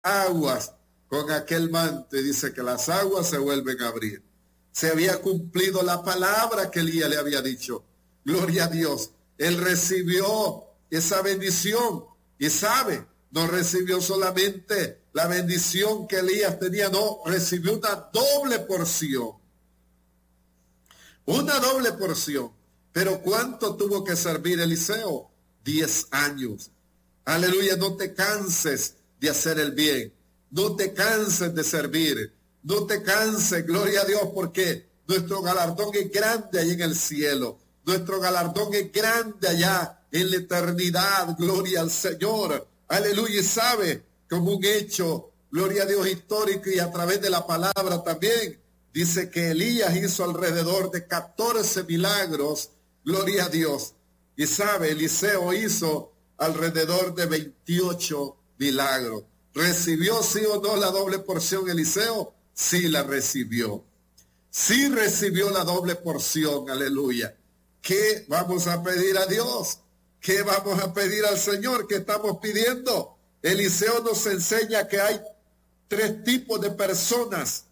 aguas con aquel manto y dice que las aguas se vuelven a abrir. Se había cumplido la palabra que Elías le había dicho. Gloria a Dios. Él recibió esa bendición y sabe, no recibió solamente la bendición que Elías tenía, no, recibió una doble porción. Una doble porción. Pero ¿cuánto tuvo que servir Eliseo? 10 años. Aleluya, no te canses de hacer el bien. No te canses de servir. No te canses, gloria a Dios, porque nuestro galardón es grande allá en el cielo. Nuestro galardón es grande allá en la eternidad. Gloria al Señor. Aleluya, y sabe, como un hecho, gloria a Dios, histórico y a través de la palabra también, dice que Elías hizo alrededor de 14 milagros, gloria a Dios. Y sabe, Eliseo hizo alrededor de 28 milagros. ¿Recibió sí o no la doble porción Eliseo? Sí la recibió. Sí recibió la doble porción, aleluya. ¿Qué vamos a pedir a Dios? ¿Qué vamos a pedir al Señor? ¿Qué estamos pidiendo? Eliseo nos enseña que hay 3 tipos de personas.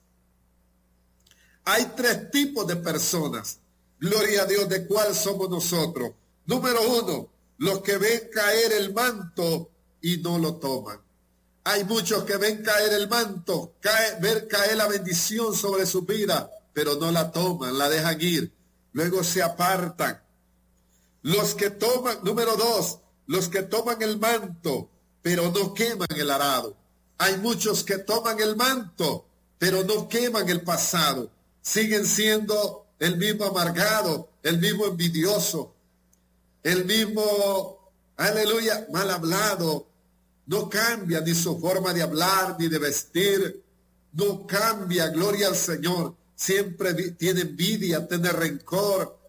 Hay 3 tipos de personas. Gloria a Dios, ¿de cuál somos nosotros? Número 1, los que ven caer el manto y no lo toman. Hay muchos que ven caer el manto, ver caer la bendición sobre su vida, pero no la toman, la dejan ir. Luego se apartan. Los que toman, número 2, los que toman el manto, pero no queman el arado. Hay muchos que toman el manto, pero no queman el pasado. Siguen siendo el mismo amargado, el mismo envidioso, el mismo, aleluya, mal hablado. No cambia ni su forma de hablar, ni de vestir. No cambia, gloria al Señor. Siempre tiene envidia, tiene rencor.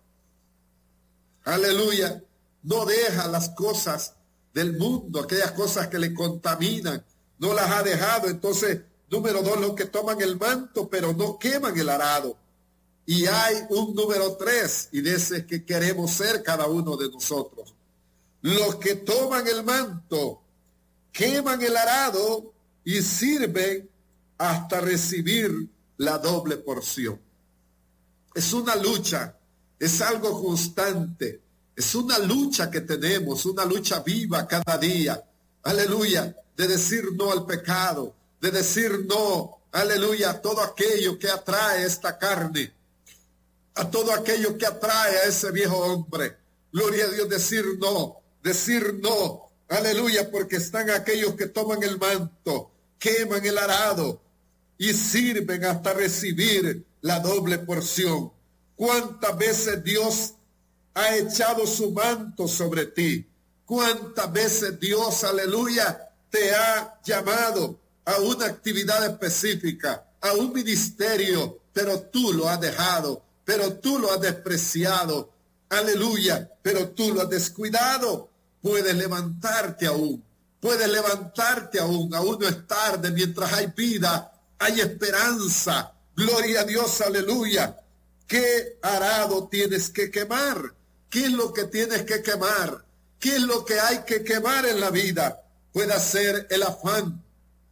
Aleluya. No deja las cosas del mundo, aquellas cosas que le contaminan. No las ha dejado. Entonces, número 2, los que toman el manto, pero no queman el arado. Y hay un número 3, y de ese que queremos ser cada uno de nosotros. Los que toman el manto, queman el arado y sirven hasta recibir la doble porción. Es una lucha, es algo constante, es una lucha que tenemos, una lucha viva cada día. Aleluya, de decir no al pecado, de decir no, aleluya, a todo aquello que atrae esta carne, a todo aquello que atrae a ese viejo hombre. Gloria a Dios, decir no, aleluya, porque están aquellos que toman el manto, queman el arado y sirven hasta recibir la doble porción. ¿Cuántas veces Dios ha echado su manto sobre ti? ¿Cuántas veces Dios, aleluya, te ha llamado a una actividad específica, a un ministerio, pero tú lo has dejado, pero tú lo has despreciado, aleluya, pero tú lo has descuidado? Puedes levantarte aún, aún no es tarde, mientras hay vida, hay esperanza, gloria a Dios, aleluya. ¿Qué arado tienes que quemar? ¿Qué es lo que tienes que quemar? ¿Qué es lo que hay que quemar en la vida? Puede ser el afán.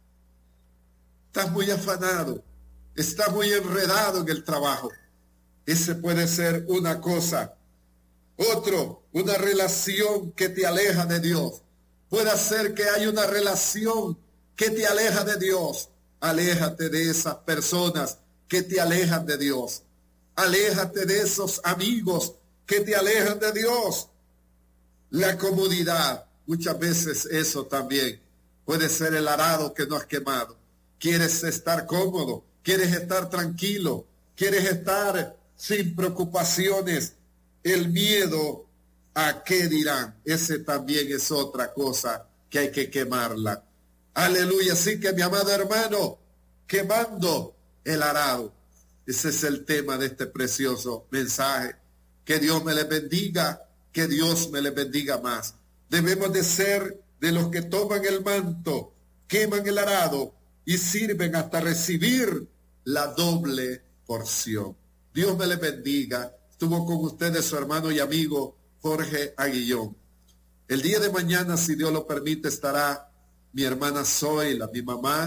Estás muy afanado, estás muy enredado en el trabajo. Ese puede ser una cosa. Otro, una relación que te aleja de Dios. Puede ser que hay una relación que te aleja de Dios. Aléjate de esas personas que te alejan de Dios. Aléjate de esos amigos que te alejan de Dios. La comodidad, muchas veces eso también puede ser el arado que no has quemado. Quieres estar cómodo, quieres estar tranquilo, quieres estar sin preocupaciones. El miedo a qué dirán, ese también es otra cosa que hay que quemarla. Aleluya, así que mi amado hermano, quemando el arado. Ese es el tema de este precioso mensaje. Que Dios me les bendiga, que Dios me les bendiga más. Debemos de ser de los que toman el manto, queman el arado y sirven hasta recibir la doble porción. Dios me les bendiga. Estuvo con ustedes su hermano y amigo Jorge Aguillón. El día de mañana, si Dios lo permite, estará mi hermana Zoila, mi mamá